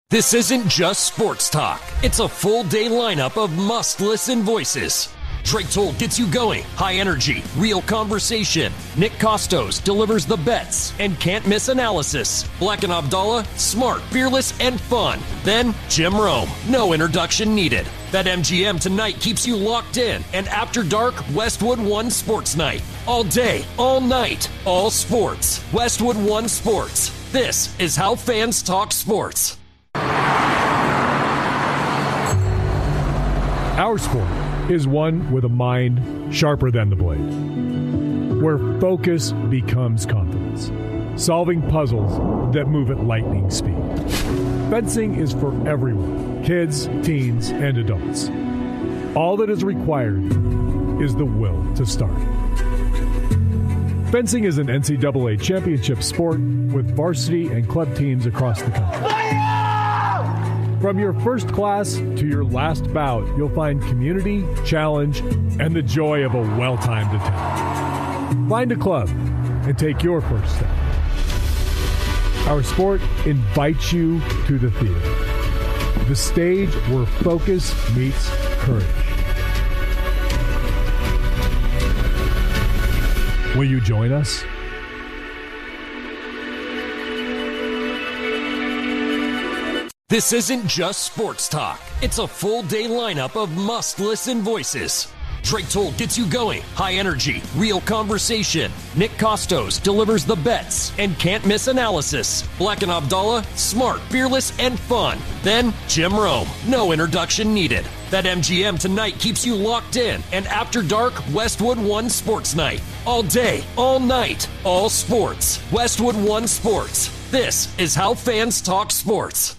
This isn't just sports talk. It's a full day lineup of must-listen voices. Drake Toll gets you going. High energy, real conversation. Nick Costos delivers the bets and can't miss analysis. Black and Abdallah, smart, fearless, and fun. Then Jim Rome, no introduction needed. BetMGM tonight keeps you locked in. And after dark, Westwood One Sports Night. All day, all night, all sports. Westwood One Sports. This is how fans talk sports. Our sport is one with a mind sharper than the blade, where focus becomes confidence, solving puzzles that move at lightning speed. Fencing is for everyone, kids, teens, and adults. All that is required is the will to start. Fencing is an NCAA championship sport with varsity and club teams across the country. From your first class to your last bout, you'll find community, challenge, and the joy of a well-timed attack. Find a club and take your first step. Our sport invites you to the theater, the stage where focus meets courage. Will you join us? This isn't just sports talk. It's a full day lineup of must-listen voices. Drake Toll gets you going. High energy, real conversation. Nick Costos delivers the bets and can't miss analysis. Black and Abdallah, smart, fearless, and fun. Then Jim Rome, no introduction needed. BetMGM tonight keeps you locked in. And after dark, Westwood One Sports Night. All day, all night, all sports. Westwood One Sports. This is how fans talk sports.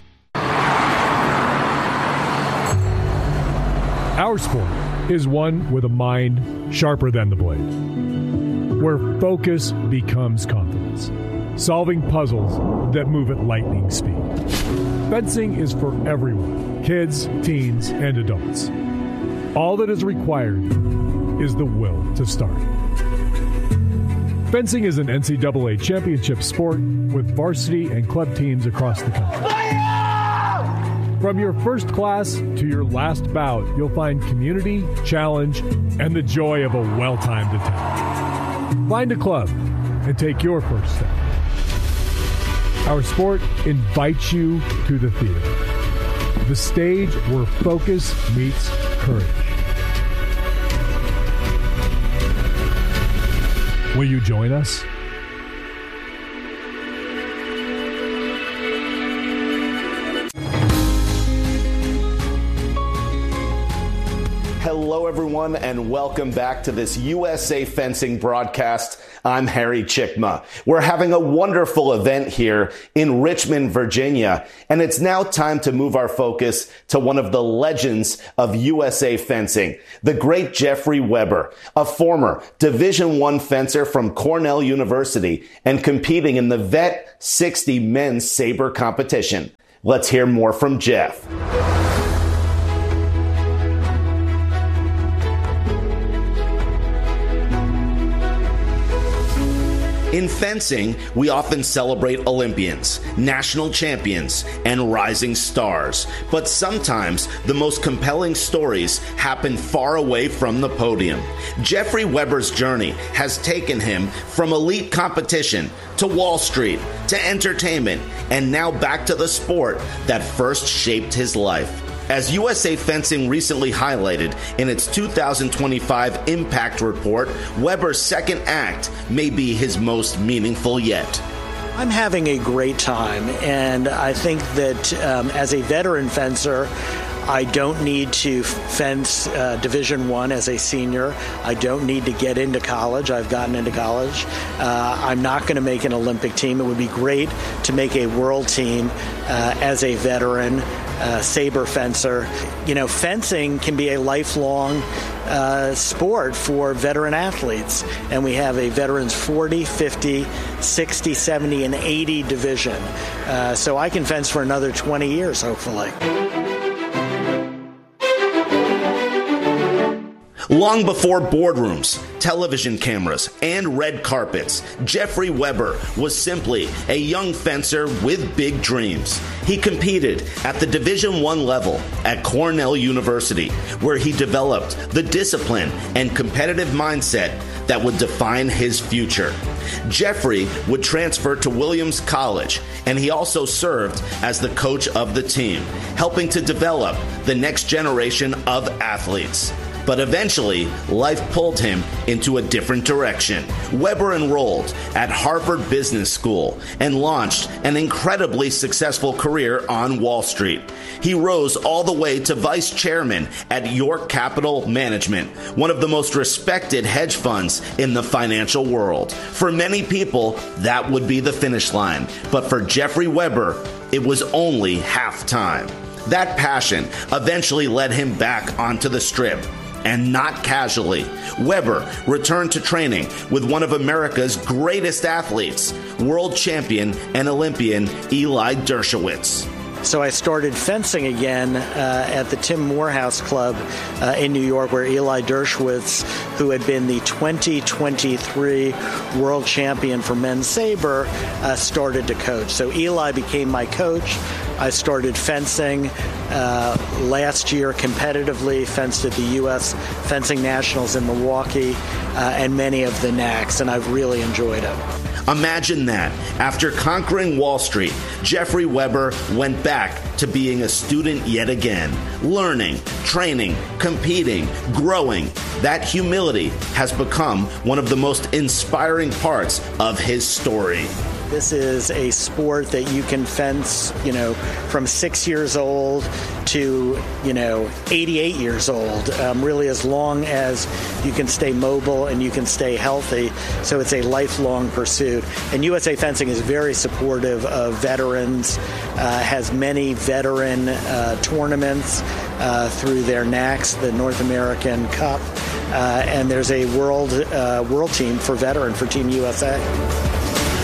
Our sport is one with a mind sharper than the blade, where focus becomes confidence, solving puzzles that move at lightning speed. Fencing is for everyone, kids, teens, and adults. All that is required is the will to start. Fencing is an NCAA championship sport with varsity and club teams across the country. From your first class to your last bout, you'll find community, challenge, and the joy of a well-timed attack. Find a club and take your first step. Our sport invites you to the theater, the stage where focus meets courage. Will you join us? Hello, everyone, and welcome back to this USA Fencing broadcast. I'm Harry Chickma. We're having a wonderful event here in Richmond, Virginia, and it's now time to move our focus to one of the legends of USA Fencing, the great Jeffrey Weber, a former Division I fencer from Cornell University and competing in the Vet 60 men's saber competition. Let's hear more from Jeff. In fencing, we often celebrate Olympians, national champions, and rising stars. But sometimes the most compelling stories happen far away from the podium. Jeffrey Weber's journey has taken him from elite competition to Wall Street to entertainment and now back to the sport that first shaped his life. As USA Fencing recently highlighted in its 2025 Impact Report, Weber's second act may be his most meaningful yet. I'm having a great time, and I think that as a veteran fencer, I don't need to fence Division I as a senior. I don't need to get into college. I've gotten into college. I'm not going to make an Olympic team. It would be great to make a world team as a veteran saber fencer. You know, fencing can be a lifelong sport for veteran athletes. And we have a veterans 40, 50, 60, 70, and 80 division. So I can fence for another 20 years, hopefully. Long before boardrooms, television cameras, and red carpets, Jeffrey Weber was simply a young fencer with big dreams. He competed at the Division I level at Cornell University, where he developed the discipline and competitive mindset that would define his future. Jeffrey would transfer to Williams College, and he also served as the coach of the team, helping to develop the next generation of athletes. But eventually, life pulled him into a different direction. Weber enrolled at Harvard Business School and launched an incredibly successful career on Wall Street. He rose all the way to vice chairman at York Capital Management, one of the most respected hedge funds in the financial world. For many people, that would be the finish line. But for Jeffrey Weber, it was only halftime. That passion eventually led him back onto the strip. And not casually. Weber returned to training with one of America's greatest athletes, world champion and Olympian Eli Dershowitz. So I started fencing again at the Tim Morehouse Club in New York, where Eli Dershowitz, who had been the 2023 world champion for men's saber, started to coach. So Eli became my coach. I started fencing last year competitively, fenced at the U.S. Fencing Nationals in Milwaukee and many of the NACs, and I've really enjoyed it. Imagine that. After conquering Wall Street, Jeffrey Weber went back to being a student yet again, learning, training, competing, growing. That humility has become one of the most inspiring parts of his story. This is a sport that you can fence, from 6 years old to, 88 years old, really as long as you can stay mobile and you can stay healthy. So it's a lifelong pursuit. And USA Fencing is very supportive of veterans, has many veteran tournaments through their NACs, the North American Cup, and there's a world team for veteran for Team USA.